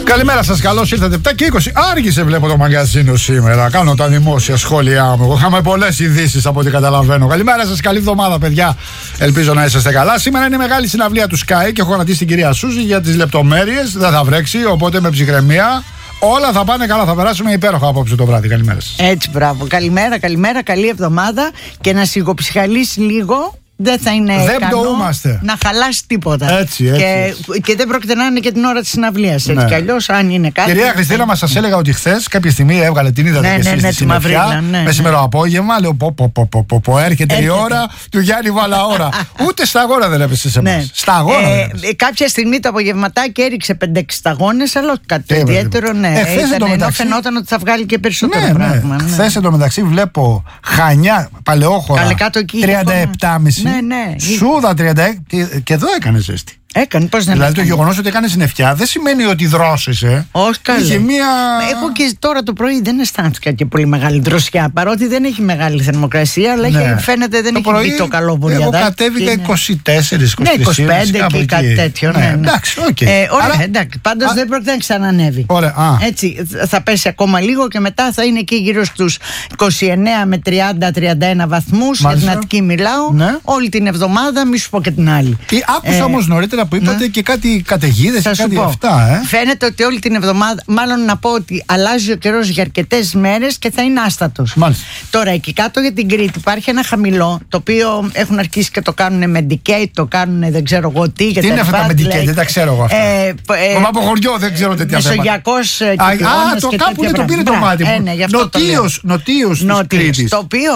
Καλημέρα σας, καλώς ήρθατε. 7:20. Άργησε, βλέπω το μαγκαζίνο σήμερα. Κάνω τα δημόσια σχόλιά μου. Είχαμε πολλές ειδήσεις από ό,τι καταλαβαίνω. Καλημέρα σας, καλή εβδομάδα, παιδιά. Ελπίζω να είσαστε καλά. Σήμερα είναι μεγάλη συναυλία του Sky και έχω γραμματίσει την κυρία Σούζη για τις λεπτομέρειες. Δεν θα βρέξει, οπότε με ψυχραιμία. Όλα θα πάνε καλά, θα περάσουμε υπέροχα απόψε το βράδυ. Καλημέρα σας. Έτσι, μπράβο. Καλημέρα, καλή εβδομάδα. Και να σιγοψυχαλίσει λίγο. Δεν θα είναι να χαλάσει τίποτα. Έτσι. Και δεν πρόκειται να είναι και την ώρα της συναυλίας. Έτσι κι αλλιώς, αν είναι κάτι. Κυρία Χριστίνα, μας σας έλεγα ότι χθες κάποια στιγμή έβγαλε την είδατε και εσείς στη συννεφιά. Μεσημερό απόγευμα, λέω έρχεται η ώρα του Γιάννη Βαλαώρα. Ούτε σταγόνα δεν έπεσε σε εμάς. Σταγόνα. Κάποια στιγμή το απογευματάκι έριξε 5-6 σταγόνες, αλλά όχι κάτι ιδιαίτερο. Ενώ φαινόταν ότι θα βγάλει και περισσότερο πράγμα. Χθες εντωμεταξύ βλέπω Χανιά, Παλαιόχωρα 37,5. Ναι. Σούδα 36 και εδώ έκανε ζέστη. Έκανε, πώς δεν δηλαδή το γεγονός ότι έκανε συννεφιά δεν σημαίνει ότι δρόσησε. Όχι, καλά. Είχε μία... Εγώ και τώρα το πρωί δεν αισθάνθηκα και πολύ μεγάλη δροσιά. Παρότι δεν έχει μεγάλη θερμοκρασία, αλλά φαίνεται δεν έχει μπει το καλό βουλιαδάκι. Εγώ κατέβηκα 24-25. Ναι, 25 και κάτι τέτοιο. Ναι. Εντάξει, οκ. Ωραία, εντάξει. Πάντως δεν πρόκειται να ξανανεύει. Έτσι, θα πέσει ακόμα λίγο και μετά θα είναι εκεί γύρω στους 29 με 30-31 βαθμούς. Για την Αττική μιλάω. Όλη την εβδομάδα, μη σου πω και την άλλη. Άκουσα όμως νωρίτερα που είπατε και κάτι καταιγίδες και κάτι αυτά. Φαίνεται ότι όλη την εβδομάδα, μάλλον να πω ότι αλλάζει ο καιρός για αρκετές μέρες και θα είναι άστατος. Μάλιστα. Τώρα εκεί κάτω για την Κρήτη υπάρχει ένα χαμηλό, το οποίο έχουν αρχίσει και το κάνουν με decay, το κάνουν δεν ξέρω εγώ τι. Τι είναι αυτά τα medicate, δεν τα ξέρω εγώ αυτά. Από χωριό δεν ξέρω τέτοια θέματα. Μεσογειακός κυκλώνας και κάπου είναι το πήρε το μάτι μου. Νοτίος της Κρήτης. Το οποίο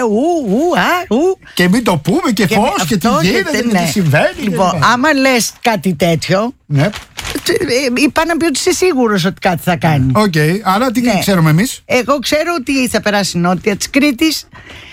και μην το πούμε και φως και τι γίνεται, τι συμβαίνει. Λοιπόν, άμα λες κάτι τέτοιο, είπα να πει ότι είσαι σίγουρος ότι κάτι θα κάνει. Οκ, άρα τι ξέρουμε εμείς? Εγώ ξέρω ότι θα περάσει νότια της Κρήτης.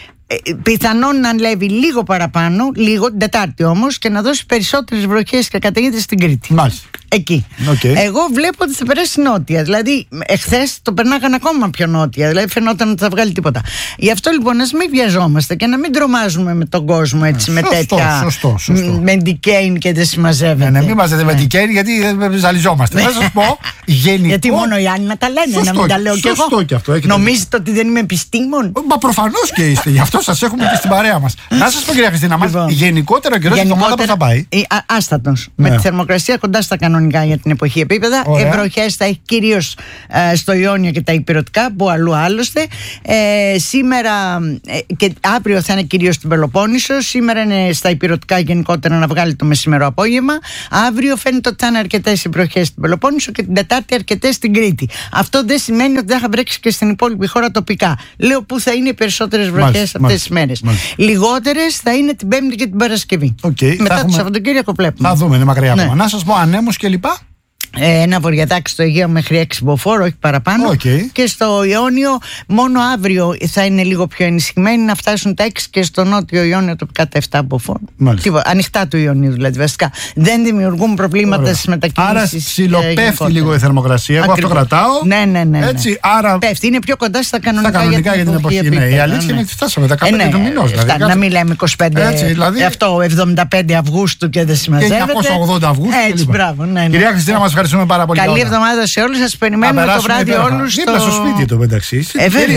Πιθανόν να ανέβει λίγο παραπάνω, λίγο την Τετάρτη όμως, και να δώσει περισσότερες βροχές και καταιγίδες στην Κρήτη. Μάλιστα. Εκεί. Εγώ βλέπω ότι θα περάσει νότια. Δηλαδή, εχθές το περνάγαν ακόμα πιο νότια. Δηλαδή, φαινόταν ότι θα βγάλει τίποτα. Γι' αυτό λοιπόν, ας μην βιαζόμαστε και να μην τρομάζουμε με τον κόσμο έτσι, με τέτοια. Σωστό. Με ντικέιν και δεν συμμαζεύεται. Ναι, μην μαζεύετε με ντικέιν, γιατί δεν ζαλιζόμαστε. Θα σας πω γενικό. Γιατί μόνο οι άλλοι να τα λένε, να μην τα λέω κι εγώ. Σωστό και αυτό. Νομίζετε ότι δεν είμαι επιστήμον? Μα προφανώς και είστε. Γι' αυτό σας έχουμε και στην παρέα μας. Να σας πω, κυρία Χριστίνα, γενικότερα ο καιρός της εβδομάδας πώς θα πάει? Άστατος. Με τη θερμοκρασία κοντά στα κανονικά για την εποχή επίπεδα. Βροχές θα έχει κυρίως στο Ιόνιο και τα υπηρετικά, που αλλού άλλωστε. Σήμερα και αύριο θα είναι κυρίως στην Πελοπόννησο. Σήμερα είναι στα υπηρετικά γενικότερα να βγάλει το μεσημερό απόγευμα. Αύριο φαίνεται ότι θα είναι αρκετές οι βροχές στην Πελοπόννησο και την Τετάρτη αρκετές στην Κρήτη. Αυτό δεν σημαίνει ότι δεν θα βρέξει και στην υπόλοιπη χώρα τοπικά. Λέω που θα είναι οι περισσότερες βροχές αυτές τις μέρες. Λιγότερες θα είναι την Πέμπτη και την Παρασκευή. Μετά το Σαββατοκύριακο βλέπουμε. Θα δούμε, είναι μακριά ακόμα. Να σας πω ανέμους και λοιπά. Ένα βορειαδάκι στο Αιγαίο μέχρι 6 μποφόρ, όχι παραπάνω. Και στο Ιόνιο μόνο αύριο θα είναι λίγο πιο ενισχυμένοι, να φτάσουν τα 6, και στο νότιο Ιόνιο τοπικά τα 7 μποφόρ. Ανοιχτά του Ιονίου δηλαδή, βασικά. Δεν δημιουργούν προβλήματα στις μετακινήσεις. Άρα ψιλοπέφτει λίγο η θερμοκρασία. Εγώ αυτό κρατάω. Ναι. Έτσι, άρα πέφτει, είναι πιο κοντά στα κανονικά για την εποχή. Η αλήθεια είναι ότι φτάσαμε 15 του μηνός. Να μην λέμε 25. Αυτό 75 Αυγούστου και δεν συμμαζεύεται. Και 280 Αυγούστου. Έτσι, μπράβο. Κυρία Χριστίνα, μας ευχαριστούμε πάρα πολύ. Καλή εβδομάδα σε όλους. Σας περιμένουμε το βράδυ όλους. Δίπλα στο σπίτι το μεταξύ.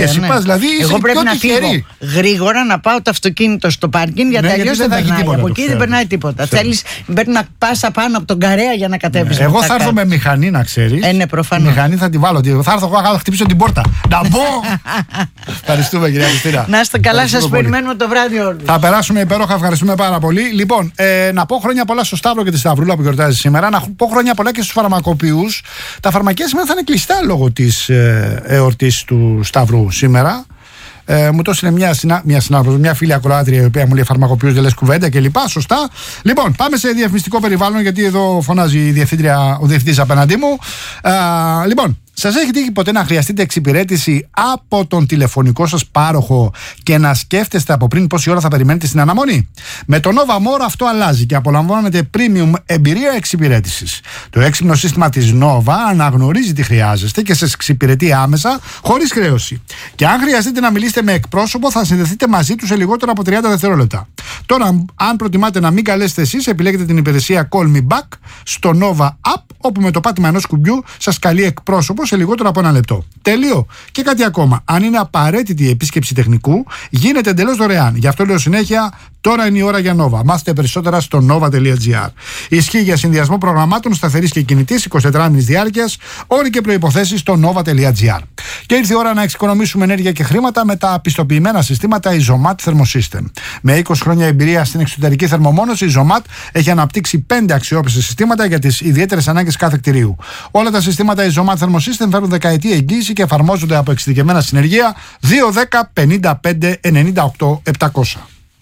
Εγώ πρέπει να φύγω γρήγορα, να πάω το αυτοκίνητο στο πάρκινγκ, γιατί αλλιώς δεν περνάει. Από εκεί δεν περνάει τίποτα. Θέλεις να πας απάνω από τον Καρέα για να κατέβεις. Εγώ θα έρθω με μηχανή, να ξέρεις. Ναι, προφανώς. Μηχανή θα τη βάλω. Θα έρθω εγώ να χτυπήσω την πόρτα. Να μπω! Ευχαριστούμε, κυρία Χριστίνα. Να είστε καλά, σας περιμένουμε το βράδυ όλους. Θα περάσουμε υπέροχα, ευχαριστούμε πάρα πολύ. Λοιπόν, να πω χρόνια πολλά στο Σταύρο και τη Σταυρούλα που γιορτάζει σήμερα. Να πω χρόνια πολλά και στους φαρμακοποιούς. Τα φαρμακεία σήμερα θα είναι κλειστά λόγω της εορτής του Σταυρού σήμερα. Μου το έστειλε μια φίλη ακροάτρια, η οποία μου λέει φαρμακοποιούς δεν λες κουβέντα κλπ. Σωστά. Λοιπόν, πάμε σε διαφημιστικό περιβάλλον, γιατί εδώ φωνάζει ο διευθυντής απέναντί μου. Λοιπόν, Σας έχει τύχει ποτέ να χρειαστείτε εξυπηρέτηση από τον τηλεφωνικό σας πάροχο και να σκέφτεστε από πριν πόση ώρα θα περιμένετε στην αναμονή? Με το Nova More αυτό αλλάζει και απολαμβάνετε premium εμπειρία εξυπηρέτησης. Το έξυπνο σύστημα της Nova αναγνωρίζει τι χρειάζεστε και σας εξυπηρετεί άμεσα, χωρίς χρέωση. Και αν χρειαστείτε να μιλήσετε με εκπρόσωπο, θα συνδεθείτε μαζί του σε λιγότερο από 30 δευτερόλεπτα. Τώρα, αν προτιμάτε να μην καλέσετε εσείς, επιλέγετε την υπηρεσία Call Me Back στο Nova App, όπου με το πάτημα ενός κουμπιού σας καλεί εκπρόσωπο σε λιγότερο από 1 λεπτό. Τέλειο. Και κάτι ακόμα. Αν είναι απαραίτητη η επίσκεψη τεχνικού, γίνεται εντελώς δωρεάν. Γι' αυτό λέω συνέχεια, τώρα είναι η ώρα για Nova. Μάθετε περισσότερα στο nova.gr. Ισχύει για συνδυασμό προγραμμάτων σταθερής και κινητής 24 μήνες διάρκειας, όροι και προϋποθέσεις στο nova.gr. Και ήρθε η ώρα να εξοικονομήσουμε ενέργεια και χρήματα με τα πιστοποιημένα συστήματα Isomat Thermosystem. Με 20 χρόνια εμπειρία στην εξωτερική θερμομόνωση, η Isomat έχει αναπτύξει 5 αξιόπιστα συστήματα για τις ιδιαίτερες ανάγκες κάθε κτηρίου. Όλα τα συστήματα Isomat Thermosystem φέρουν δεκαετή εγγύηση και εφαρμόζονται από εξειδικευμένα συνεργεία 210 55 98 700.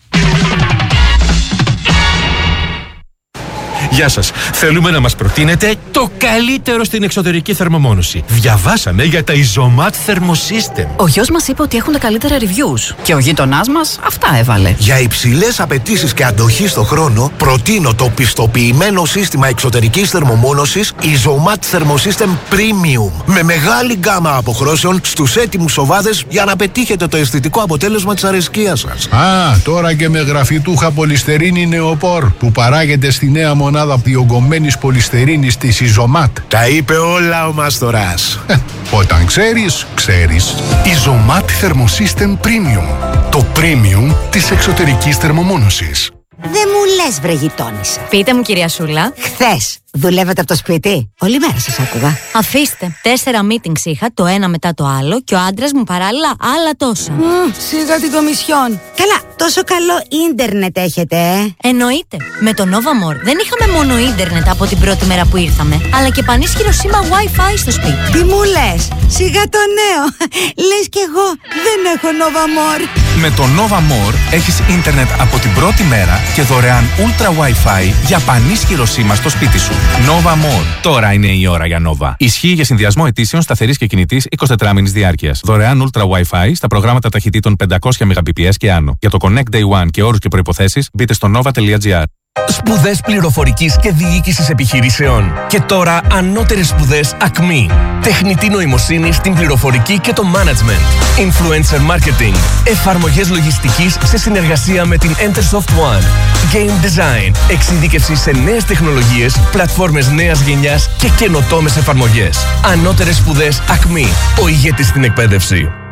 Γεια σας. Θέλουμε να μας προτείνετε το καλύτερο στην εξωτερική θερμομόνωση. Διαβάσαμε για τα Isomat Thermosystem. Ο γιος μας είπε ότι έχουν τα καλύτερα reviews. Και ο γείτονάς μας αυτά έβαλε. Για υψηλές απαιτήσεις και αντοχή στο χρόνο, προτείνω το πιστοποιημένο σύστημα εξωτερικής θερμομόνωσης Isomat Thermosystem Premium. Με μεγάλη γκάμα αποχρώσεων στους έτοιμους οβάδες για να πετύχετε το αισθητικό αποτέλεσμα της αρεσκίας σας. Τώρα και με γραφιτούχα πολυστερίνη νεοπόρ που παράγεται στη νέα μονάδα διογκωμένης πολυστερίνης της Isomat. Τα είπε όλα ο Μάστορας. Όταν ξέρεις, ξέρεις. Isomat Thermosystem Premium. Το premium της εξωτερικής θερμομόνωσης. Δεν μου λες, βρε γειτόνισσα. Πείτε μου, κυρία Σούλα. Χθες δουλεύετε από το σπίτι? Όλη μέρα σας άκουγα. Αφήστε. 4 meetings είχα, το ένα μετά το άλλο, και ο άντρας μου παράλληλα άλλα τόσα. Σίγα την κομισιόν. Καλά, τόσο καλό ίντερνετ έχετε, Εννοείται. Με το Nova More δεν είχαμε μόνο ίντερνετ από την πρώτη μέρα που ήρθαμε, αλλά και πανίσχυρο σήμα Wi-Fi στο σπίτι. Τι μου λες? Σιγά το νέο. Λες κι εγώ δεν έχω Nova More. Με το Nova More έχεις ίντερνετ από την πρώτη μέρα και δωρεάν Ultra Wi-Fi για πανίσχυρο σήμα στο σπίτι σου. Nova More. Τώρα είναι η ώρα για Nova. Ισχύει για συνδυασμό αιτήσεων σταθερής και κινητής 24 μήνες διάρκειας. Δωρεάν Ultra Wi-Fi στα προγράμματα ταχυτήτων 500 Mbps και άνω. Για το Connect Day One και όρους και προϋποθέσεις μπείτε στο nova.gr. Σπουδές πληροφορικής και διοίκησης επιχειρήσεων. Και τώρα ανώτερες σπουδές ΑΚΜΗ. Τεχνητή νοημοσύνη στην πληροφορική και το management. Influencer marketing. Εφαρμογές λογιστικής σε συνεργασία με την Entersoft One. Game design. Εξειδίκευση σε νέες τεχνολογίες, πλατφόρμες νέας γενιάς και καινοτόμες εφαρμογές. Ανώτερες σπουδές ΑΚΜΗ. Ο ηγέτης στην εκπαίδευση.